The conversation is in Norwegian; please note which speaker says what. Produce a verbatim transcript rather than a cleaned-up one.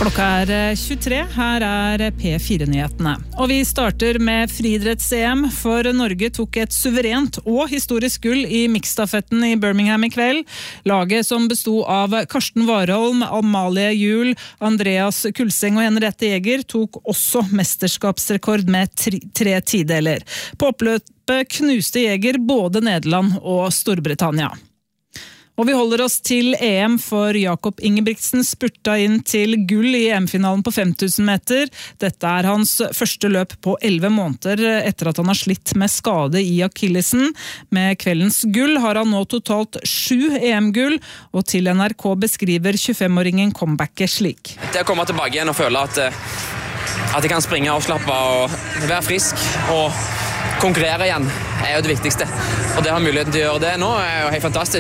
Speaker 1: Klokka er tjuetre, her er P fire-nyhetene. Og vi starter med friidretts-E M, for Norge tok et suverent og historisk gull i mixstafetten i Birmingham i kveld. Laget som bestod av Karsten Warholm, Amalie Juel, Andreas Kulseng og Henriette Jæger tok også mesterskapsrekord med tre, tre tideler. På oppløpet knuste Jæger både Nederland og Storbritannia. Og vi holder oss til E M, for Jakob Ingebrigtsen spurta inn til gull i E M-finalen på fem tusen meter. Dette er hans første løp på elleve måneder etter at han har slitt med skade i akillesen. Med kveldens gull har han nå totalt sju E M-gull, og til N R K beskriver tjuefem-åringen comebacket slik.
Speaker 2: Det å komme tilbake igjen og føle at, at jeg kan springe avslappet og være frisk og konkurrere igjen er jo det viktigste. Og det å ha muligheten til å gjøre det nå er jo helt fantastisk.